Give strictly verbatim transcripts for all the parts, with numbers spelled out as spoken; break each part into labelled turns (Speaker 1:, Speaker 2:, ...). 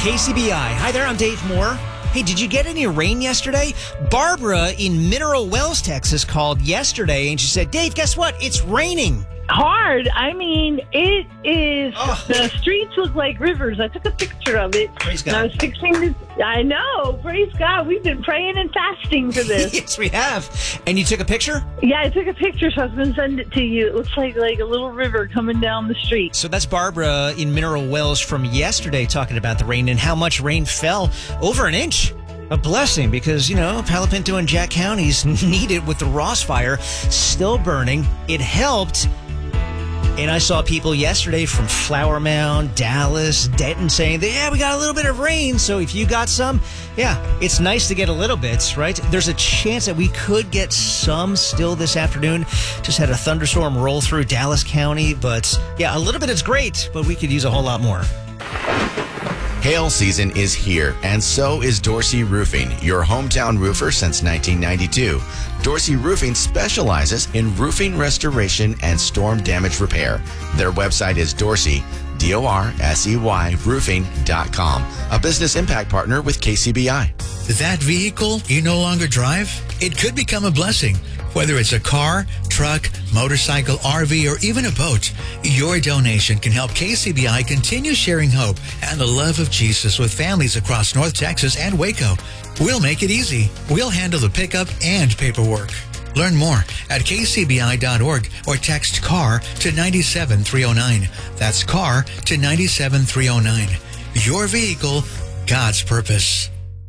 Speaker 1: K C B I. Hi there, I'm Dave Moore. Hey, did you get any rain yesterday? Barbara in Mineral Wells, Texas called yesterday and she said, Dave, guess what? It's raining.
Speaker 2: Hard. I mean, it is.
Speaker 1: Oh.
Speaker 2: The streets look like rivers. I took a picture of it.
Speaker 1: Praise God.
Speaker 2: And I was fixing this. I know. Praise God. We've been praying and fasting for this.
Speaker 1: Yes, we have. And you took a picture?
Speaker 2: Yeah, I took a picture, so I was going to send it to you. It looks like like a little river coming down the street.
Speaker 1: So that's Barbara in Mineral Wells from yesterday talking about the rain and how much rain fell. Over an inch. A blessing because, you know, Palo Pinto and Jack counties need it with the Ross fire still burning. It helped. And I saw people yesterday from Flower Mound, Dallas, Denton saying that, yeah, we got a little bit of rain. So if you got some, yeah, it's nice to get a little bit, right? There's a chance that we could get some still this afternoon. Just had a thunderstorm roll through Dallas County. But yeah, a little bit is great, but we could use a whole lot more.
Speaker 3: Hail season is here, and so is Dorsey Roofing, your hometown roofer since nineteen ninety-two. Dorsey Roofing specializes in roofing restoration and storm damage repair. Their website is Dorsey, D O R S E Y, roofing dot com, a business impact partner with K C B I.
Speaker 4: That vehicle you no longer drive? It could become a blessing. Whether it's a car, truck, motorcycle, R V, or even a boat, your donation can help K C B I continue sharing hope and the love of Jesus with families across North Texas and Waco. We'll make it easy. We'll handle the pickup and paperwork. Learn more at k c b i dot org or text CAR to nine seven three oh nine. That's CAR to nine seven three oh nine. Your vehicle, God's purpose.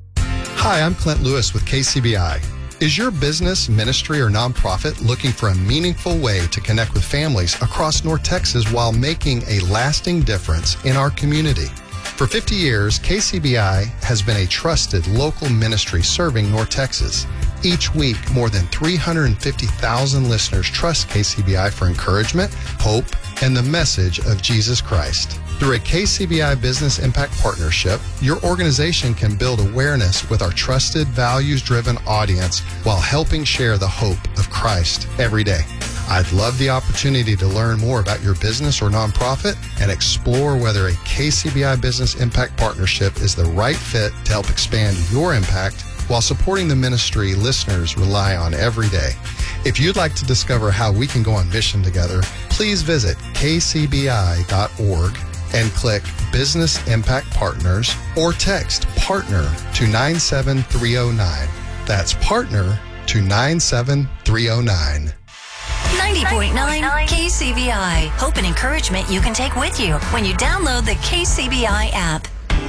Speaker 5: Hi, I'm Clint Lewis with K C B I. Is your business, ministry, or nonprofit looking for a meaningful way to connect with families across North Texas while making a lasting difference in our community? For fifty years, K C B I has been a trusted local ministry serving North Texas. Each week, more than three hundred fifty thousand listeners trust K C B I for encouragement, hope, and the message of Jesus Christ. Through a K C B I Business Impact Partnership, your organization can build awareness with our trusted, values-driven audience while helping share the hope of Christ every day. I'd love the opportunity to learn more about your business or nonprofit and explore whether a K C B I Business Impact Partnership is the right fit to help expand your impact while supporting the ministry listeners rely on every day. If you'd like to discover how we can go on mission together, please visit k c b i dot org and click Business Impact Partners or text PARTNER to nine seven three oh nine. That's PARTNER to nine seven three oh nine.
Speaker 6: ninety point nine K C B I. Hope and encouragement you can take with you when you download the K C B I app.